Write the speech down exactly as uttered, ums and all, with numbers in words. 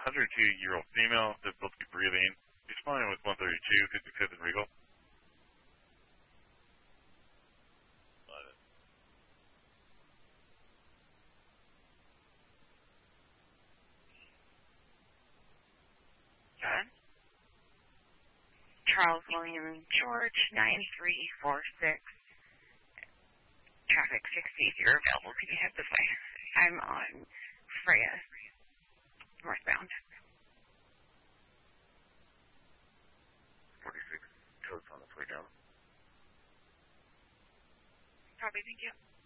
one hundred two-year-old female, difficulty breathing. She's flying with one thirty-two, fifty-fifth and Regal. John? Charles William George, nine three four six. Traffic sixty, if you're available, can you head this way? I'm on Freya, northbound. forty-six, codes on its way down. Probably, thank you.